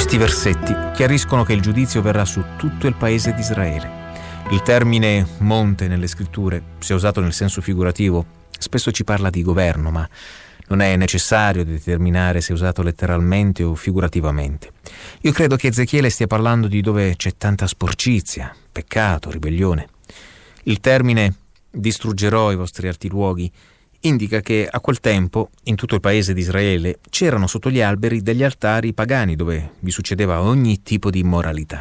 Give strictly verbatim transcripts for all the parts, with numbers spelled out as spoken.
Questi versetti chiariscono che il giudizio verrà su tutto il paese di Israele. Il termine monte nelle scritture, se usato nel senso figurativo, spesso ci parla di governo, ma non è necessario determinare se usato letteralmente o figurativamente. Io credo che Ezechiele stia parlando di dove c'è tanta sporcizia, peccato, ribellione. Il termine distruggerò i vostri alti luoghi indica che a quel tempo in tutto il paese di Israele c'erano sotto gli alberi degli altari pagani dove vi succedeva ogni tipo di immoralità.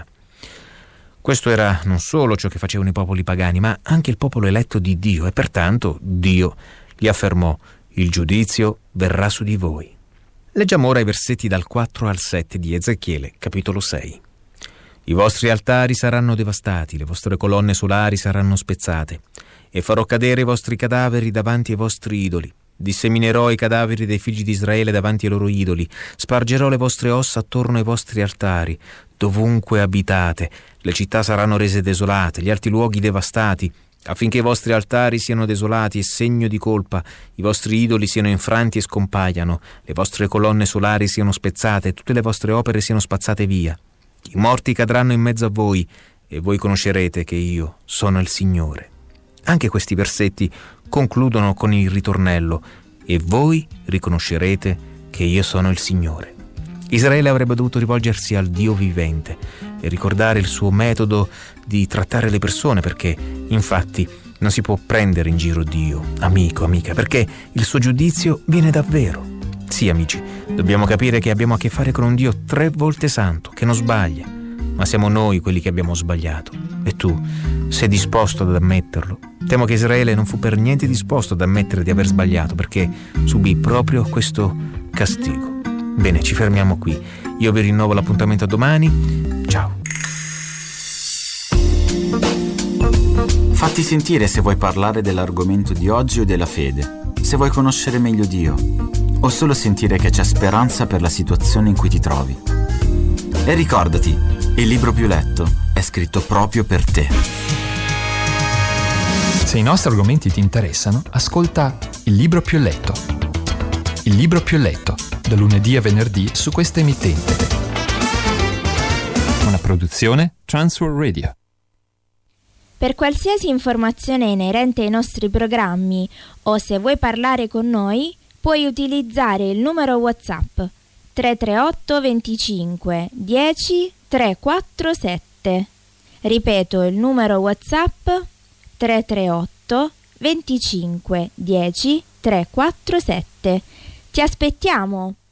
Questo era non solo ciò che facevano i popoli pagani, ma anche il popolo eletto di Dio, e pertanto Dio gli affermò: il giudizio verrà su di voi. Leggiamo ora i versetti dal quattro al sette di Ezechiele, capitolo sei. I vostri altari saranno devastati, le vostre colonne solari saranno spezzate, e farò cadere i vostri cadaveri davanti ai vostri idoli. Disseminerò i cadaveri dei figli di Israele davanti ai loro idoli, spargerò le vostre ossa attorno ai vostri altari, dovunque abitate. Le città saranno rese desolate, gli alti luoghi devastati, affinché i vostri altari siano desolati e segno di colpa, i vostri idoli siano infranti e scompaiano, le vostre colonne solari siano spezzate, tutte le vostre opere siano spazzate via. I morti cadranno in mezzo a voi, e voi conoscerete che io sono il Signore. Anche questi versetti concludono con il ritornello: e voi riconoscerete che io sono il Signore. Israele avrebbe dovuto rivolgersi al Dio vivente e ricordare il suo metodo di trattare le persone, perché infatti non si può prendere in giro Dio, amico, amica, perché il suo giudizio viene davvero. Sì, amici, dobbiamo capire che abbiamo a che fare con un Dio tre volte santo, che non sbaglia, ma siamo noi quelli che abbiamo sbagliato. E tu sei disposto ad ammetterlo? Temo che Israele non fu per niente disposto ad ammettere di aver sbagliato, perché subì proprio questo castigo. Bene, ci fermiamo qui. Io vi rinnovo l'appuntamento a domani. Ciao. Fatti sentire se vuoi parlare dell'argomento di oggi o della fede, se vuoi conoscere meglio Dio, o solo sentire che c'è speranza per la situazione in cui ti trovi. E ricordati, il libro più letto è scritto proprio per te. Se i nostri argomenti ti interessano, ascolta Il libro più letto. Il libro più letto, da lunedì a venerdì su questa emittente. Una produzione Transworld Radio. Per qualsiasi informazione inerente ai nostri programmi o se vuoi parlare con noi, puoi utilizzare il numero WhatsApp tre tre otto venticinque dieci trequarantasette. Ripeto il numero WhatsApp tre tre otto venticinque dieci trequarantasette. Ti aspettiamo!